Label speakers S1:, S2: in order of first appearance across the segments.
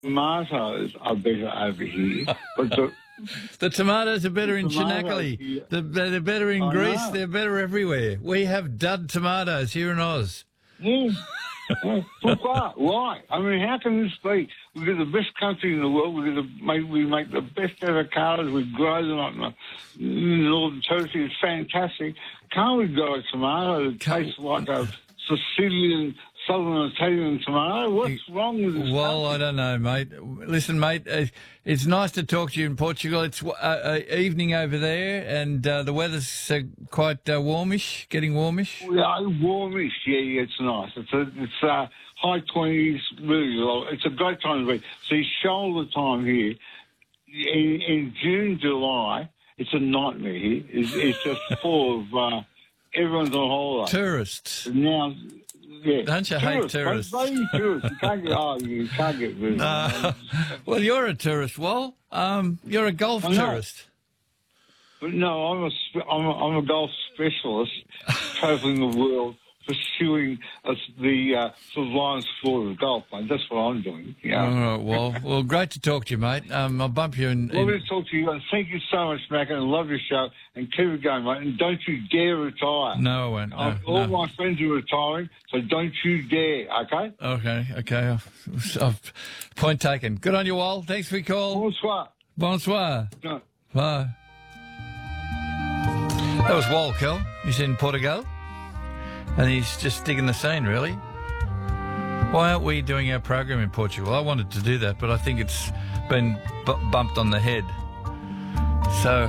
S1: Tomatoes are better over here, but
S2: The tomatoes are better in
S1: tomatoes
S2: Chinacoli.
S1: here-
S2: They're better in
S1: I
S2: Greece.
S1: know.
S2: They're better everywhere. We have dud tomatoes here in Oz.
S1: yeah. Pourquoi? Why? I mean, how can this be? We're the best country in the world. We make the best avocados. We grow them up in the Northern Territory. It's fantastic. Can't we grow a tomato that tastes like a Sicilian, Southern Italian tomato? What's wrong with this
S2: Well,
S1: country?
S2: I don't know, mate. Listen, mate, it's nice to talk to you in Portugal. It's evening over there, and the weather's quite warmish, getting warmish.
S1: Yeah, warmish. Yeah, it's nice. It's high 20s. Really, it's a great time to be. See, shoulder time here in June, July. It's a nightmare here. It's just full of everyone's on holiday.
S2: Tourists.
S1: Now, yeah.
S2: Don't you hate tourists?
S1: Bloody tourists. You can't get rid of them.
S2: Well, you're a tourist, Wal. You're a golf
S1: I know.
S2: tourist.
S1: But no, I'm a golf specialist travelling the world, pursuing the surveillance sport of golf, mate. That's what I'm doing. Yeah.
S2: All right, well, great to talk to you, mate. I'll bump you in.
S1: Lovely to talk to you, and thank you so much, Mac, and I love your show, and keep it going, mate, and don't you dare retire.
S2: No, I won't. No,
S1: All
S2: no.
S1: my friends are retiring, so don't you dare, okay?
S2: Okay. I've point taken. Good on you, Wal. Thanks for your call.
S1: Bonsoir.
S2: Bonsoir.
S1: No.
S2: Bye. That was Wal, Kel. He's in Portugal, and he's just digging the scene, really. Why aren't we doing our program in Portugal? I wanted to do that, but I think it's been bumped on the head. So,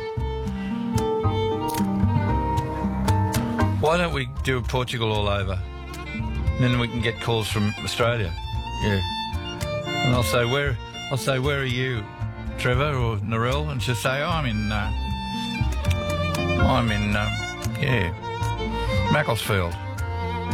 S2: why don't we do Portugal all over? And then we can get calls from Australia. Yeah. And I'll say, where are you, Trevor or Narelle? And she'll say, I'm in Macclesfield.